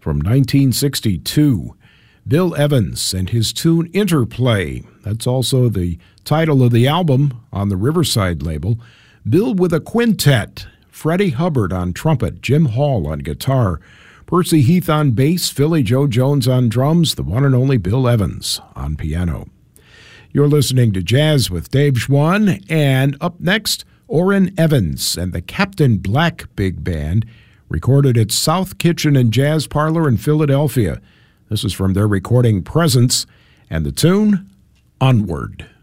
from 1962. Bill Evans and his tune Interplay. That's also the title of the album on the Riverside label. Bill with a quintet. Freddie Hubbard on trumpet, Jim Hall on guitar, Percy Heath on bass, Philly Joe Jones on drums, the one and only Bill Evans on piano. You're listening to Jazz with Dave Schwann, and up next, Orrin Evans and the Captain Black Big Band, recorded at South Kitchen and Jazz Parlor in Philadelphia. This is from their recording Presence, and the tune, Onward.